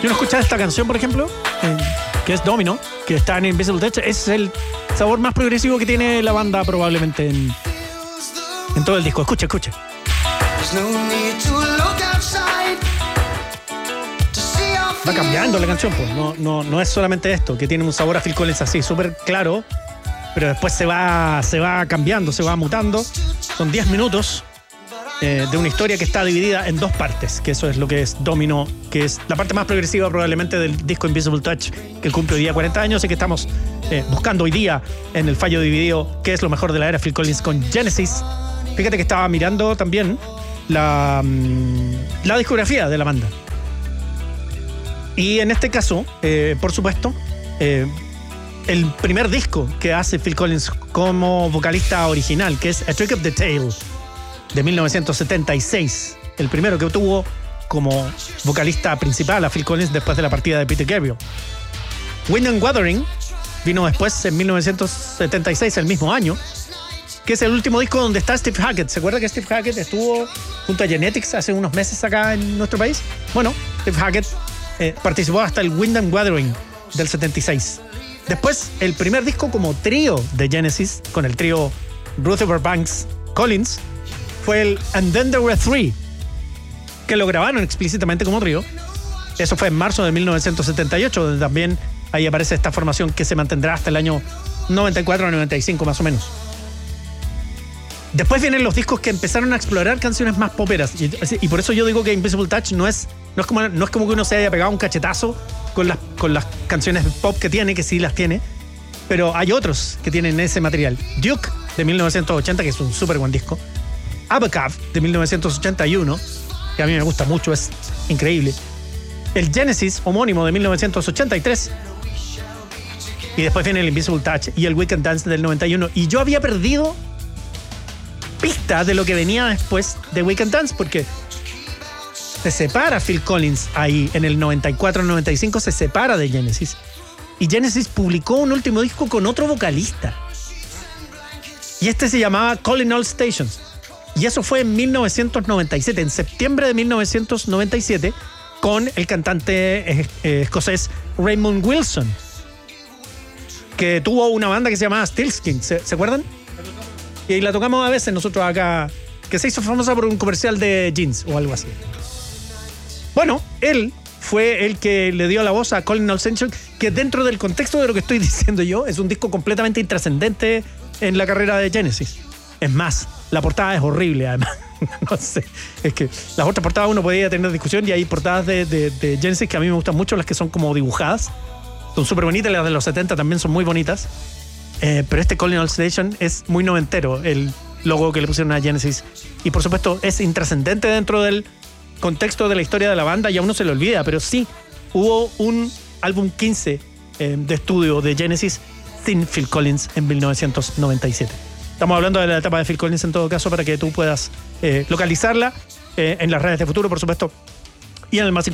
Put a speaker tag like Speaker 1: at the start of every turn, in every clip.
Speaker 1: Yo no escuchaba esta canción, por ejemplo, que es Domino, que está en Invisible Touch. Es el sabor más progresivo que tiene la banda probablemente en todo el disco. Escuche. Va cambiando la canción, pues. No es solamente esto, que tiene un sabor a Phil Collins así, súper claro, pero después se va cambiando, se va mutando. Son 10 minutos de una historia que está dividida en dos partes, que eso es lo que es Domino, que es la parte más progresiva probablemente del disco Invisible Touch, que cumple hoy día 40 años y que estamos buscando hoy día en el fallo dividido qué es lo mejor de la era Phil Collins con Genesis. Fíjate que estaba mirando también la discografía de la banda. Y en este caso, por supuesto, el primer disco que hace Phil Collins como vocalista original, que es A Trick of the Tail, de 1976. El primero que tuvo como vocalista principal a Phil Collins después de la partida de Peter Gabriel. Wind and Wuthering vino después en 1976, el mismo año, que es el último disco donde está Steve Hackett. ¿Se acuerda que Steve Hackett estuvo junto a Genetics hace unos meses acá en nuestro país? Bueno, Steve Hackett participó hasta el Wind and Wuthering del 76. Después, el primer disco como trío de Genesis, con el trío Rutherford Banks Collins, fue el And Then There Were Three, que lo grabaron explícitamente como trío. Eso fue en marzo de 1978, donde también ahí aparece esta formación que se mantendrá hasta el año 94 o 95 más o menos. Después vienen los discos que empezaron a explorar canciones más poperas, y por eso yo digo que Invisible Touch no es como que uno se haya pegado un cachetazo con las canciones pop que tiene, que sí las tiene, pero hay otros que tienen ese material. Duke, de 1980, que es un súper buen disco. Abacab, de 1981, que a mí me gusta mucho, es increíble. El Genesis, homónimo, de 1983. Y después viene el Invisible Touch y el We Can Dance del 91. Y yo había perdido pista de lo que venía después de We Can Dance, porque se separa Phil Collins ahí en el 94-95, se separa de Genesis. Y Genesis publicó un último disco con otro vocalista. Y este se llamaba Calling All Stations. Y eso fue en 1997, en septiembre de 1997, con el cantante escocés Raymond Wilson, que tuvo una banda que se llamaba Steelskin. ¿Se acuerdan? Y la tocamos a veces nosotros acá, que se hizo famosa por un comercial de jeans o algo así. Bueno, él fue el que le dio la voz a Calling All Stations, que dentro del contexto de lo que estoy diciendo yo, es un disco completamente intrascendente en la carrera de Genesis. Es más, la portada es horrible, además. No sé, es que las otras portadas uno podía tener discusión, y hay portadas de Genesis que a mí me gustan mucho, las que son como dibujadas. Son súper bonitas, las de los 70 también son muy bonitas. Pero este Calling All Station es muy noventero, el logo que le pusieron a Genesis. Y por supuesto es intrascendente dentro del contexto de la historia de la banda, y a uno se le olvida, pero sí, hubo un álbum 15 de estudio de Genesis sin Phil Collins en 1997. Estamos hablando de la etapa de Phil Collins en todo caso, para que tú puedas localizarla en las redes de Futuro, por supuesto, y en el más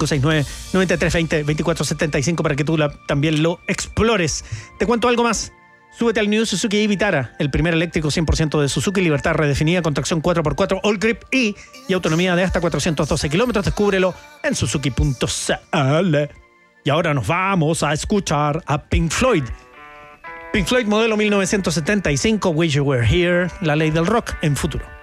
Speaker 1: 569-9320-2475 para que tú también lo explores. Te cuento algo más. Súbete al New Suzuki Vitara, el primer eléctrico 100% de Suzuki, libertad redefinida con tracción 4x4 All Grip y autonomía de hasta 412 kilómetros. Descúbrelo en suzuki.cl. Y ahora nos vamos a escuchar a Pink Floyd. Pink Floyd, modelo 1975, Wish You Were Here, la ley del rock en Futuro.